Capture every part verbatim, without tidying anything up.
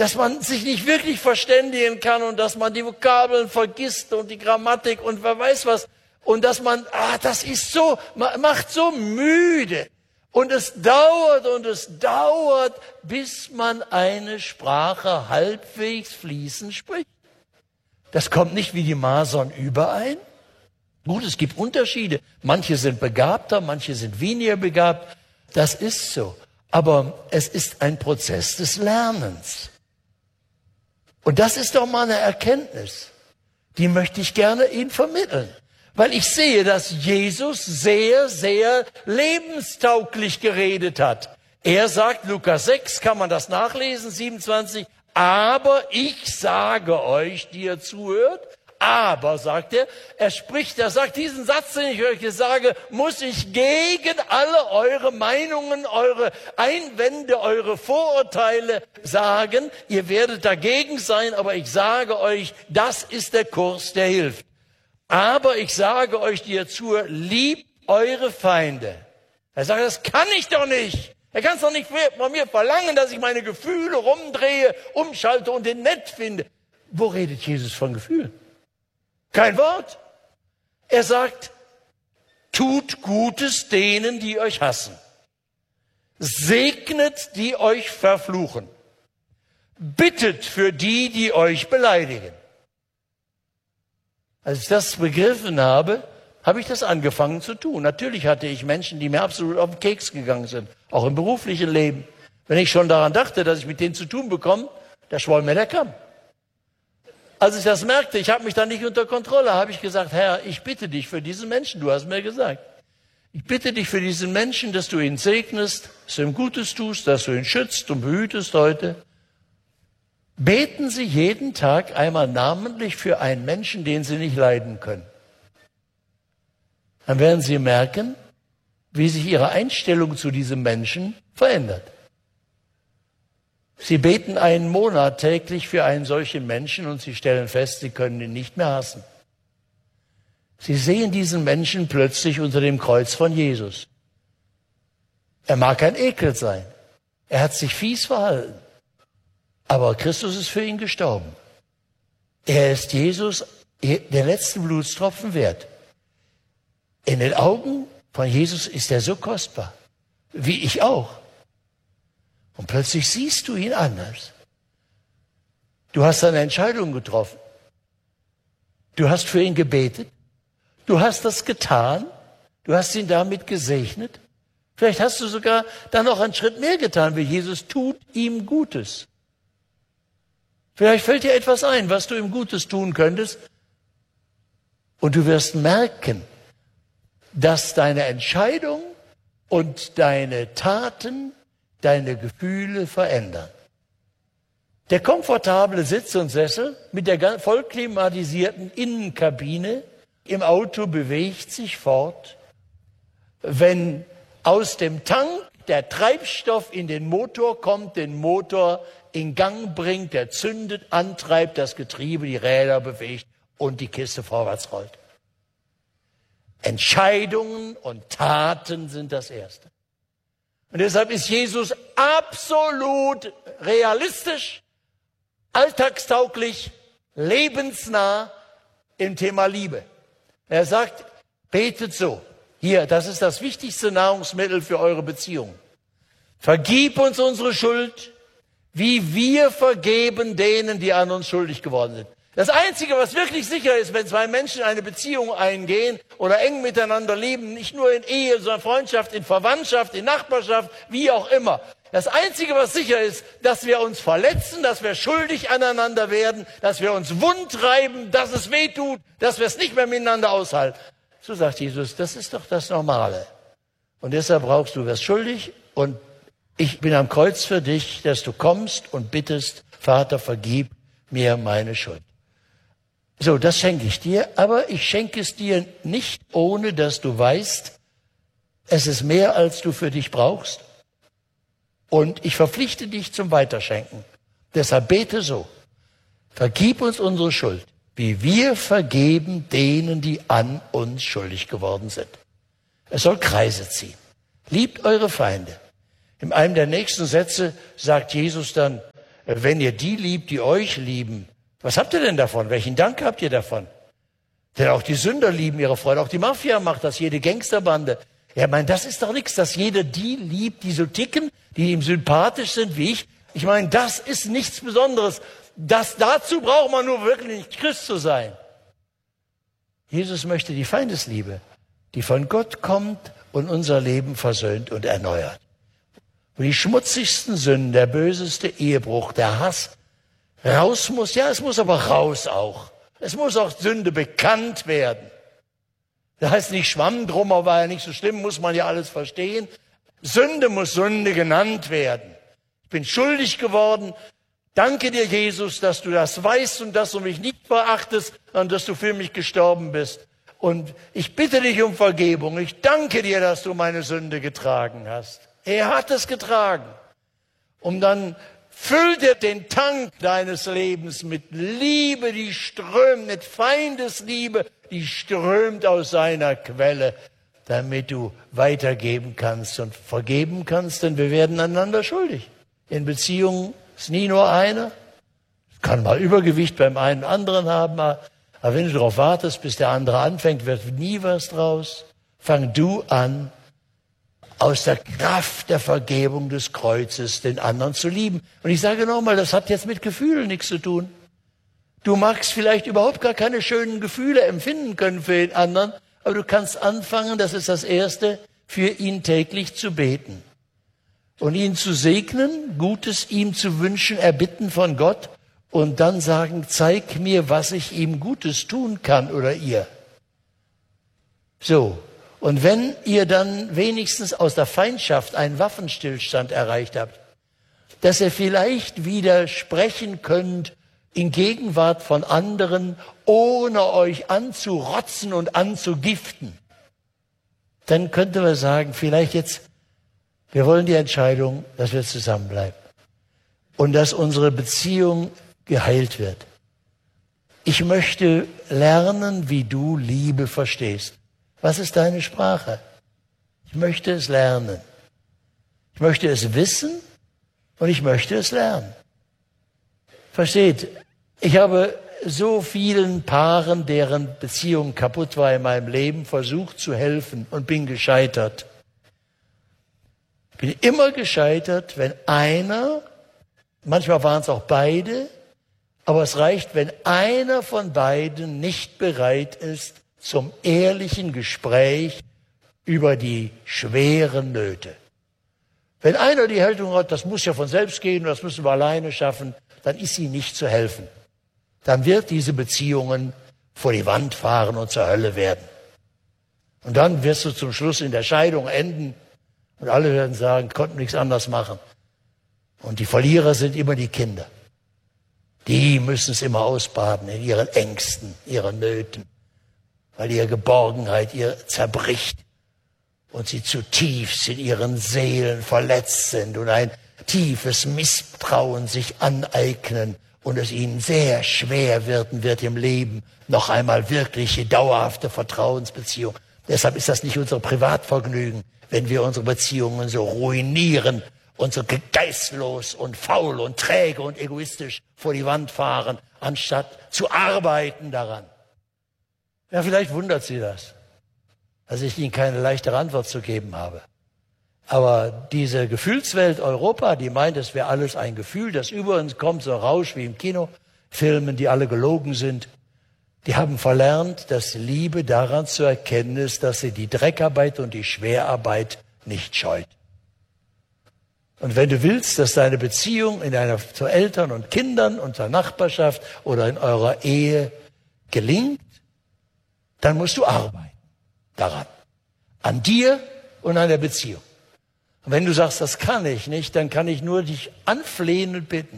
dass man sich nicht wirklich verständigen kann und dass man die Vokabeln vergisst und die Grammatik und wer weiß was. Und dass man, ah, das ist so, macht so müde. Und es dauert und es dauert, bis man eine Sprache halbwegs fließend spricht. Das kommt nicht wie die Masern überein. Gut, es gibt Unterschiede. Manche sind begabter, manche sind weniger begabt. Das ist so. Aber es ist ein Prozess des Lernens. Und das ist doch mal eine Erkenntnis. Die möchte ich gerne Ihnen vermitteln. Weil ich sehe, dass Jesus sehr, sehr lebenstauglich geredet hat. Er sagt, Lukas sechs, kann man das nachlesen, siebenundzwanzig, aber ich sage euch, die ihr zuhört, aber, sagt er, er spricht, er sagt, diesen Satz, den ich euch jetzt sage, muss ich gegen alle eure Meinungen, eure Einwände, eure Vorurteile sagen. Ihr werdet dagegen sein, aber ich sage euch, das ist der Kurs, der hilft. Aber ich sage euch, die ihr zuhört, liebt eure Feinde. Er sagt, das kann ich doch nicht. Er kann es doch nicht von mir verlangen, dass ich meine Gefühle rumdrehe, umschalte und den nett finde. Wo redet Jesus von Gefühlen? Kein Wort. Er sagt, tut Gutes denen, die euch hassen. Segnet, die euch verfluchen. Bittet für die, die euch beleidigen. Als ich das begriffen habe, habe ich das angefangen zu tun. Natürlich hatte ich Menschen, die mir absolut auf den Keks gegangen sind, auch im beruflichen Leben. Wenn ich schon daran dachte, dass ich mit denen zu tun bekomme, da schwoll mir der Kamm. Als ich das merkte, ich habe mich dann nicht unter Kontrolle, habe ich gesagt, Herr, ich bitte dich für diesen Menschen, du hast mir gesagt. Ich bitte dich für diesen Menschen, dass du ihn segnest, dass du ihm Gutes tust, dass du ihn schützt und behütest heute. Beten Sie jeden Tag einmal namentlich für einen Menschen, den Sie nicht leiden können. Dann werden Sie merken, wie sich Ihre Einstellung zu diesem Menschen verändert. Sie beten einen Monat täglich für einen solchen Menschen und Sie stellen fest, Sie können ihn nicht mehr hassen. Sie sehen diesen Menschen plötzlich unter dem Kreuz von Jesus. Er mag ein Ekel sein. Er hat sich fies verhalten. Aber Christus ist für ihn gestorben. Er ist Jesus den letzten Blutstropfen wert. In den Augen von Jesus ist er so kostbar, wie ich auch. Und plötzlich siehst du ihn anders. Du hast eine Entscheidung getroffen. Du hast für ihn gebetet. Du hast das getan. Du hast ihn damit gesegnet. Vielleicht hast du sogar dann noch einen Schritt mehr getan, wie Jesus tut ihm Gutes. Vielleicht fällt dir etwas ein, was du ihm Gutes tun könntest. Und du wirst merken, dass deine Entscheidung und deine Taten deine Gefühle verändern. Der komfortable Sitz und Sessel mit der voll klimatisierten Innenkabine im Auto bewegt sich fort, wenn aus dem Tank der Treibstoff in den Motor kommt, den Motor in Gang bringt, der zündet, antreibt, das Getriebe, die Räder bewegt und die Kiste vorwärts rollt. Entscheidungen und Taten sind das Erste. Und deshalb ist Jesus absolut realistisch, alltagstauglich, lebensnah im Thema Liebe. Er sagt, betet so. Hier, das ist das wichtigste Nahrungsmittel für eure Beziehung. Vergib uns unsere Schuld, wie wir vergeben denen, die an uns schuldig geworden sind. Das Einzige, was wirklich sicher ist, wenn zwei Menschen eine Beziehung eingehen oder eng miteinander leben, nicht nur in Ehe, sondern Freundschaft, in Verwandtschaft, in Nachbarschaft, wie auch immer. Das Einzige, was sicher ist, dass wir uns verletzen, dass wir schuldig aneinander werden, dass wir uns wund reiben, dass es weh tut, dass wir es nicht mehr miteinander aushalten. So sagt Jesus, das ist doch das Normale. Und deshalb brauchst du, wirst schuldig und ich bin am Kreuz für dich, dass du kommst und bittest, Vater, vergib mir meine Schuld. So, das schenke ich dir, aber ich schenke es dir nicht, ohne dass du weißt, es ist mehr, als du für dich brauchst. Und ich verpflichte dich zum Weiterschenken. Deshalb bete so. Vergib uns unsere Schuld, wie wir vergeben denen, die an uns schuldig geworden sind. Es soll Kreise ziehen. Liebt eure Feinde. In einem der nächsten Sätze sagt Jesus dann, wenn ihr die liebt, die euch lieben, was habt ihr denn davon? Welchen Dank habt ihr davon? Denn auch die Sünder lieben ihre Freunde, auch die Mafia macht das, jede Gangsterbande. Ja, ich meine, das ist doch nichts, dass jeder die liebt, die so ticken, die ihm sympathisch sind wie ich. Ich meine, das ist nichts Besonderes. Das, dazu braucht man nur wirklich nicht Christ zu sein. Jesus möchte die Feindesliebe, die von Gott kommt und unser Leben versöhnt und erneuert. Wo die schmutzigsten Sünden, der böseste Ehebruch, der Hass raus muss. Ja, es muss aber raus auch. Es muss auch Sünde bekannt werden. Das heißt nicht Schwamm drum, aber war ja nicht so schlimm, muss man ja alles verstehen. Sünde muss Sünde genannt werden. Ich bin schuldig geworden. Danke dir, Jesus, dass du das weißt und dass du mich nicht verachtest, sondern dass du für mich gestorben bist. Und ich bitte dich um Vergebung. Ich danke dir, dass du meine Sünde getragen hast. Er hat es getragen. Und dann füllt er den Tank deines Lebens mit Liebe, die strömt, mit Feindesliebe, die strömt aus seiner Quelle, damit du weitergeben kannst und vergeben kannst, denn wir werden einander schuldig. In Beziehungen ist nie nur einer. Es kann mal Übergewicht beim einen anderen haben, aber wenn du darauf wartest, bis der andere anfängt, wird nie was draus. Fang du an, aus der Kraft der Vergebung des Kreuzes den anderen zu lieben. Und ich sage nochmal, das hat jetzt mit Gefühlen nichts zu tun. Du magst vielleicht überhaupt gar keine schönen Gefühle empfinden können für den anderen, aber du kannst anfangen, das ist das Erste, für ihn täglich zu beten. Und ihn zu segnen, Gutes ihm zu wünschen, erbitten von Gott und dann sagen, zeig mir, was ich ihm Gutes tun kann oder ihr. So. Und wenn ihr dann wenigstens aus der Feindschaft einen Waffenstillstand erreicht habt, dass ihr vielleicht wieder sprechen könnt in Gegenwart von anderen, ohne euch anzurotzen und anzugiften, dann könnte man sagen, vielleicht jetzt, wir wollen die Entscheidung, dass wir zusammenbleiben und dass unsere Beziehung geheilt wird. Ich möchte lernen, wie du Liebe verstehst. Was ist deine Sprache? Ich möchte es lernen. Ich möchte es wissen und ich möchte es lernen. Versteht, ich habe so vielen Paaren, deren Beziehung kaputt war in meinem Leben, versucht zu helfen und bin gescheitert. Ich bin immer gescheitert, wenn einer, manchmal waren es auch beide, aber es reicht, wenn einer von beiden nicht bereit ist, zum ehrlichen Gespräch über die schweren Nöte. Wenn einer die Haltung hat, das muss ja von selbst gehen, das müssen wir alleine schaffen, dann ist ihm nicht zu helfen. Dann wird diese Beziehungen vor die Wand fahren und zur Hölle werden. Und dann wirst du zum Schluss in der Scheidung enden und alle werden sagen, konnten nichts anderes machen. Und die Verlierer sind immer die Kinder. Die müssen es immer ausbaden in ihren Ängsten, ihren Nöten, weil ihre Geborgenheit ihr zerbricht und sie zutiefst in ihren Seelen verletzt sind und ein tiefes Misstrauen sich aneignen und es ihnen sehr schwer werden wird im Leben, noch einmal wirkliche, dauerhafte Vertrauensbeziehung. Deshalb ist das nicht unser Privatvergnügen, wenn wir unsere Beziehungen so ruinieren und so geistlos und faul und träge und egoistisch vor die Wand fahren, anstatt zu arbeiten daran. Ja, vielleicht wundert Sie das, dass ich Ihnen keine leichtere Antwort zu geben habe. Aber diese Gefühlswelt Europa, die meint, es wäre alles ein Gefühl, das über uns kommt, so ein Rausch wie im Kinofilmen, die alle gelogen sind, die haben verlernt, dass Liebe daran zu erkennen ist, dass sie die Dreckarbeit und die Schwerarbeit nicht scheut. Und wenn du willst, dass deine Beziehung in deiner, zu Eltern und Kindern und zur Nachbarschaft oder in eurer Ehe gelingt, dann musst du arbeiten daran. An dir und an der Beziehung. Und wenn du sagst, das kann ich nicht, dann kann ich nur dich anflehen und bitten.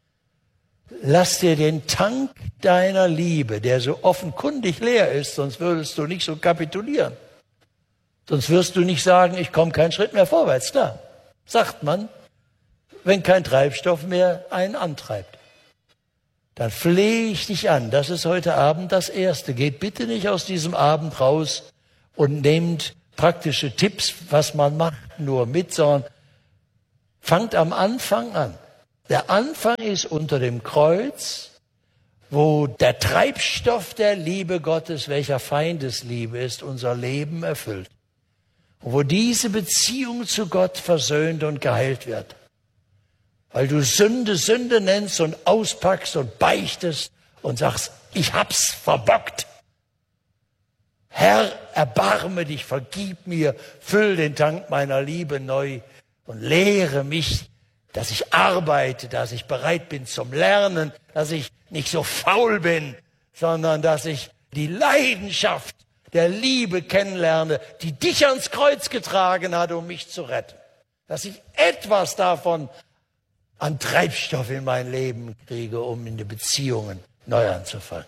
Lass dir den Tank deiner Liebe, der so offenkundig leer ist, sonst würdest du nicht so kapitulieren. Sonst wirst du nicht sagen, ich komme keinen Schritt mehr vorwärts. Klar, sagt man, wenn kein Treibstoff mehr einen antreibt. Dann flehe ich dich an. Das ist heute Abend das Erste. Geht bitte nicht aus diesem Abend raus und nehmt praktische Tipps, was man macht, nur mit, sondern fangt am Anfang an. Der Anfang ist unter dem Kreuz, wo der Treibstoff der Liebe Gottes, welcher Feindesliebe ist, unser Leben erfüllt. Und wo diese Beziehung zu Gott versöhnt und geheilt wird. Weil du Sünde Sünde nennst und auspackst und beichtest und sagst, ich hab's verbockt. Herr, erbarme dich, vergib mir, füll den Tank meiner Liebe neu und lehre mich, dass ich arbeite, dass ich bereit bin zum Lernen, dass ich nicht so faul bin, sondern dass ich die Leidenschaft der Liebe kennenlerne, die dich ans Kreuz getragen hat, um mich zu retten. Dass ich etwas davon an Treibstoff in mein Leben kriege, um in die Beziehungen neu anzufangen.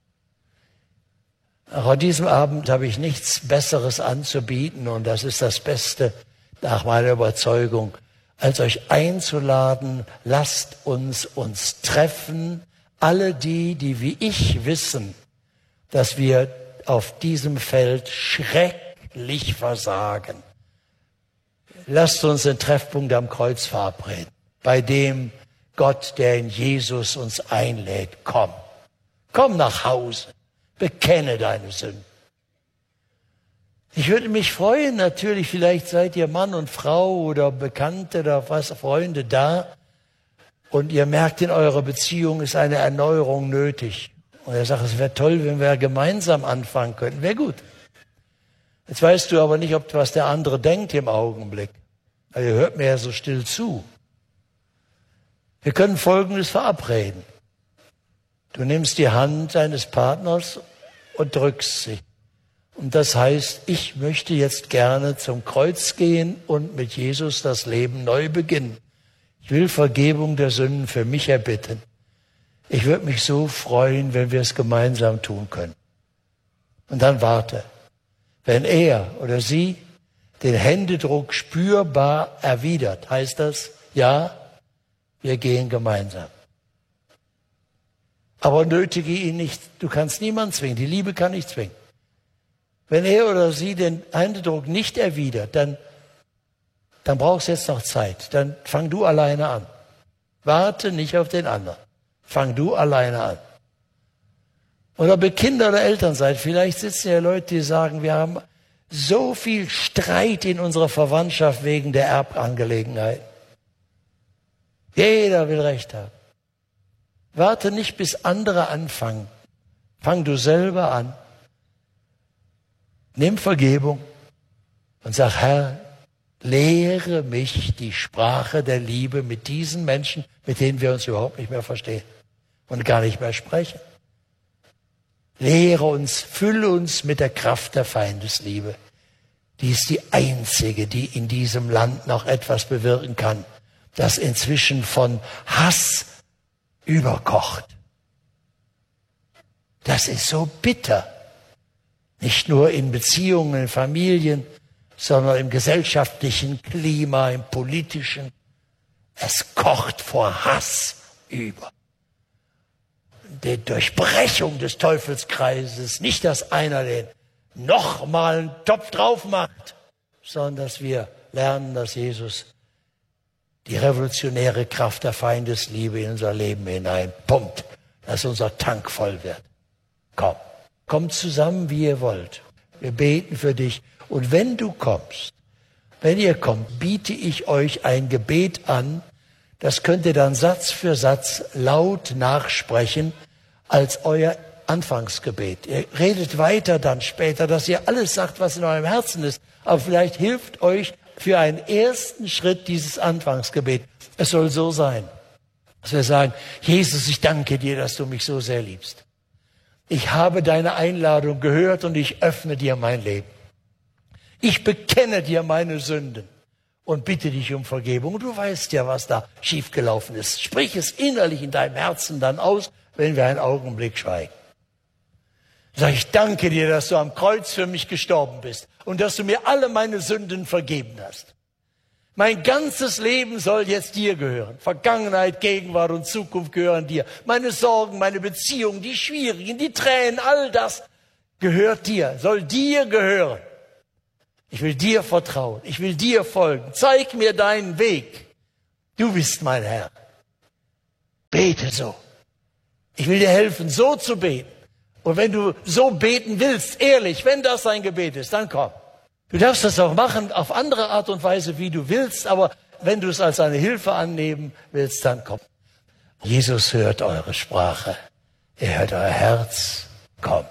Auch an diesem Abend habe ich nichts Besseres anzubieten und das ist das Beste nach meiner Überzeugung, als euch einzuladen, lasst uns uns treffen, alle die, die wie ich wissen, dass wir auf diesem Feld schrecklich versagen. Lasst uns den Treffpunkt am Kreuz verabreden, bei dem Gott, der in Jesus uns einlädt, komm. Komm nach Hause, bekenne deine Sünden. Ich würde mich freuen, natürlich, vielleicht seid ihr Mann und Frau oder Bekannte oder was, Freunde da und ihr merkt, in eurer Beziehung ist eine Erneuerung nötig. Und er sagt, es wäre toll, wenn wir gemeinsam anfangen könnten. Wäre gut. Jetzt weißt du aber nicht, ob was der andere denkt im Augenblick. Also ihr hört mir ja so still zu. Wir können Folgendes verabreden. Du nimmst die Hand deines Partners und drückst sie. Und das heißt, ich möchte jetzt gerne zum Kreuz gehen und mit Jesus das Leben neu beginnen. Ich will Vergebung der Sünden für mich erbitten. Ich würde mich so freuen, wenn wir es gemeinsam tun können. Und dann warte. Wenn er oder sie den Händedruck spürbar erwidert, heißt das, ja, wir gehen gemeinsam. Aber nötige ihn nicht. Du kannst niemanden zwingen. Die Liebe kann nicht zwingen. Wenn er oder sie den Händedruck nicht erwidert, dann, dann brauchst du jetzt noch Zeit. Dann fang du alleine an. Warte nicht auf den anderen. Fang du alleine an. Oder ob ihr Kinder oder Eltern seid, vielleicht sitzen ja Leute, die sagen, wir haben so viel Streit in unserer Verwandtschaft wegen der Erbangelegenheit. Jeder will Recht haben. Warte nicht, bis andere anfangen. Fang du selber an. Nimm Vergebung und sag, Herr, lehre mich die Sprache der Liebe mit diesen Menschen, mit denen wir uns überhaupt nicht mehr verstehen und gar nicht mehr sprechen. Lehre uns, fülle uns mit der Kraft der Feindesliebe. Die ist die einzige, die in diesem Land noch etwas bewirken kann, das inzwischen von Hass überkocht. Das ist so bitter. Nicht nur in Beziehungen, in Familien, sondern im gesellschaftlichen Klima, im politischen. Es kocht vor Hass über. Die Durchbrechung des Teufelskreises, nicht, dass einer den nochmal einen Topf drauf macht, sondern dass wir lernen, dass Jesus die revolutionäre Kraft der Feindesliebe in unser Leben hineinpumpt, dass unser Tank voll wird. Komm, kommt zusammen, wie ihr wollt. Wir beten für dich. Und wenn du kommst, wenn ihr kommt, biete ich euch ein Gebet an. Das könnt ihr dann Satz für Satz laut nachsprechen als euer Anfangsgebet. Ihr redet weiter dann später, dass ihr alles sagt, was in eurem Herzen ist. Aber vielleicht hilft euch für einen ersten Schritt dieses Anfangsgebet. Es soll so sein, dass wir sagen, Jesus, ich danke dir, dass du mich so sehr liebst. Ich habe deine Einladung gehört und ich öffne dir mein Leben. Ich bekenne dir meine Sünden und bitte dich um Vergebung. Du weißt ja, was da schiefgelaufen ist. Sprich es innerlich in deinem Herzen dann aus, wenn wir einen Augenblick schweigen. Sag ich, danke dir, dass du am Kreuz für mich gestorben bist und dass du mir alle meine Sünden vergeben hast. Mein ganzes Leben soll jetzt dir gehören. Vergangenheit, Gegenwart und Zukunft gehören dir. Meine Sorgen, meine Beziehungen, die schwierigen, die Tränen, all das gehört dir, soll dir gehören. Ich will dir vertrauen, ich will dir folgen. Zeig mir deinen Weg. Du bist mein Herr. bete so. Ich will dir helfen, so zu beten. Und wenn du so beten willst, ehrlich, wenn das dein Gebet ist, dann komm. Du darfst das auch machen auf andere Art und Weise, wie du willst, aber wenn du es als eine Hilfe annehmen willst, dann komm. Jesus hört eure Sprache. Er hört euer Herz. Komm.